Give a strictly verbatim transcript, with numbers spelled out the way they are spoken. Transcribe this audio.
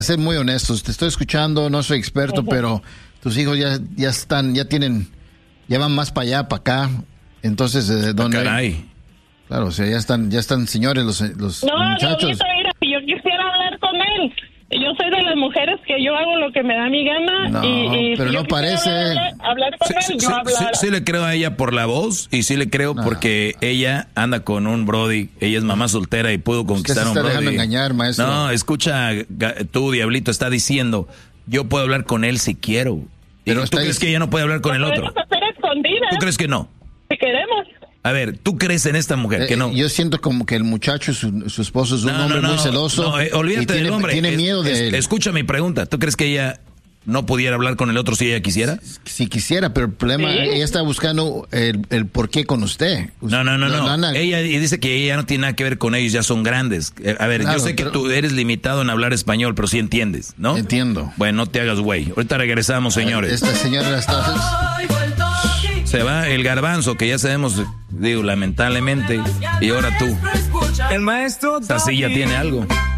Ser muy honestos, te estoy escuchando, no soy experto, uh-huh. pero tus hijos ya, ya están, ya tienen, ya van más para allá, para acá, entonces, eh, ¿dónde? Ah, caray. Claro, o sea, ya están, ya están señores los, los no, muchachos. No, mira, yo quisiera hablar con él. Yo soy de las mujeres que yo hago lo que me da mi gana. No, y, y pero si no parece. Hablar, hablar con sí, él, sí, yo sí, hablar. Sí, sí le creo a ella por la voz y sí le creo no. porque ella anda con un brody. Ella es mamá soltera y pudo conquistar a un brody. Usted se está dejando engañar, maestro. No, escucha, tú, Diablito, está diciendo, yo puedo hablar con él si quiero. Pero ¿tú crees que ella no puede hablar con el otro? Podemos hacer escondidas. ¿Tú crees que no? Si queremos. A ver, ¿tú crees en esta mujer? Eh, que no. Yo siento como que el muchacho, su, su esposo, es un no, hombre no, no, muy celoso. No, eh, olvídate y tiene, del hombre. Tiene es, miedo de es, él. Escucha mi pregunta. ¿Tú crees que ella no pudiera hablar con el otro si ella quisiera? Si quisiera, pero el problema, ¿sí? Ella está buscando el, el por qué con usted. No, no, no, no. no. no. Ella dice que ella no tiene nada que ver con ellos, ya son grandes. A ver, claro, yo sé que pero... tú eres limitado en hablar español, pero sí entiendes, ¿no? Entiendo. Bueno, no te hagas güey. Ahorita regresamos, señores. Esta señora está... Se va el garbanzo, que ya sabemos, digo, lamentablemente. Y ahora tú. El maestro Esta silla tiene algo.